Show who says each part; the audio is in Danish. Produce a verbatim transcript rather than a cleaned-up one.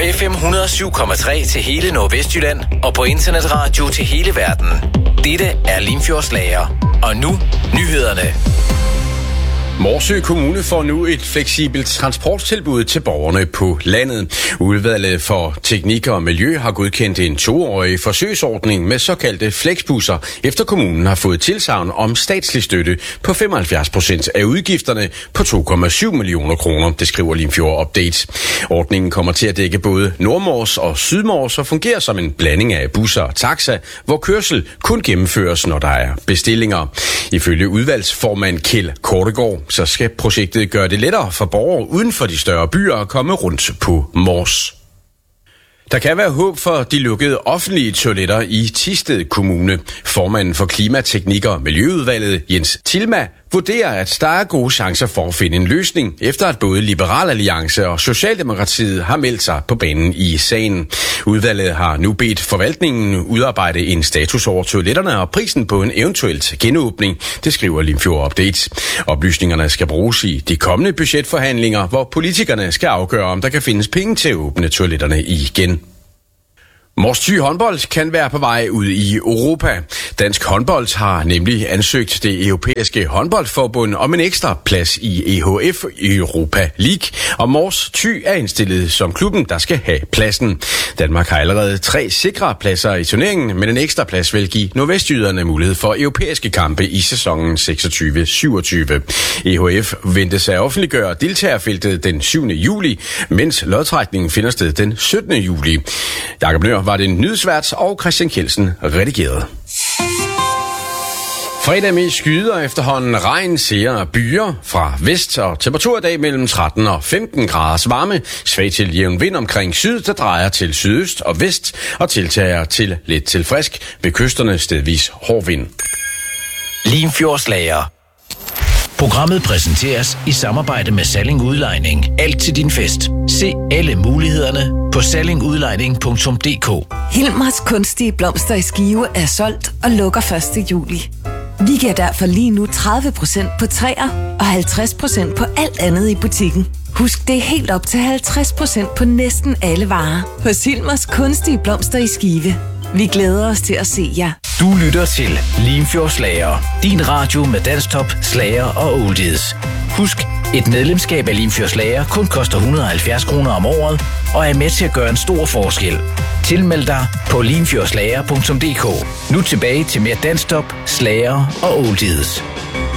Speaker 1: F M et hundrede og syv komma tre til hele Nordvestjylland og på internetradio til hele verden. Dette er Limfjordslager. Og nu nyhederne.
Speaker 2: Morsø Kommune får nu et fleksibelt transporttilbud til borgerne på landet. Udvalget for Teknik og Miljø har godkendt en toårig forsøgsordning med såkaldte flexbusser, efter kommunen har fået tilsagn om statslig støtte på femoghalvfjerds procent af udgifterne på to komma syv millioner kroner, det skriver Limfjord Update. Ordningen kommer til at dække både Nordmors og Sydmors og fungerer som en blanding af busser og taxa, hvor kørsel kun gennemføres, når der er bestillinger. Ifølge udvalgsformand Kjeld Kortegaard, så skal projektet gøre det lettere for borgere uden for de større byer at komme rundt på Mors. Der kan være håb for de lukkede offentlige toiletter i Thisted Kommune. Formanden for Klimateknik og Miljøudvalget, Jens Tilma, vurderer, at der er gode chancer for at finde en løsning, efter at både Liberal Alliance og Socialdemokratiet har meldt sig på banen i sagen. Udvalget har nu bedt forvaltningen udarbejde en status over toiletterne og prisen på en eventuelt genåbning, det skriver Limfjord Update. Oplysningerne skal bruges i de kommende budgetforhandlinger, hvor politikerne skal afgøre, om der kan findes penge til at åbne toiletterne igen. Mors Thy håndbold kan være på vej ud i Europa. Dansk håndbold har nemlig ansøgt det europæiske håndboldforbund om en ekstra plads i E H F Europa League, og Mors Thy er indstillet som klubben, der skal have pladsen. Danmark har allerede tre sikre pladser i turneringen, men en ekstra plads vil give nordvestjyderne mulighed for europæiske kampe i sæsonen seksogtyve syvogtyve. E H F ventes at offentliggøre deltagerfeltet den syvende juli, mens lodtrækningen finder sted den syttende juli. Jakob Nør var det nyhedsvært, og Christian Kjeldsen redigerede. Fredag med skyder efterhånden regn, ser byer fra vest, og temperatur i dag mellem tretten og femten graders varme. Svag til jævn vind omkring syd, der drejer til sydøst og vest, og tiltager til lidt til frisk. Ved kysterne stedvis hård vind.
Speaker 1: Limfjordslager. Programmet præsenteres i samarbejde med Salling Udlejning. Alt til din fest. Se alle mulighederne på salling udlejning punktum d k.
Speaker 3: Hilmers kunstige blomster i Skive er solgt og lukker første juli. Vi giver derfor lige nu tredive procent på træer og halvtreds procent på alt andet i butikken. Husk, det er helt op til halvtreds procent på næsten alle varer hos Hilmers kunstige blomster i Skive. Vi glæder os til at se jer.
Speaker 1: Du lytter til Limfjordslager. Din radio med dansktop, slager og oldies. Husk, et medlemskab af Limfjordslager kun koster et hundrede og halvfjerds kroner om året og er med til at gøre en stor forskel. Tilmeld dig på limfjordslager punktum d k. Nu tilbage til mere dansktop, slager og oldies.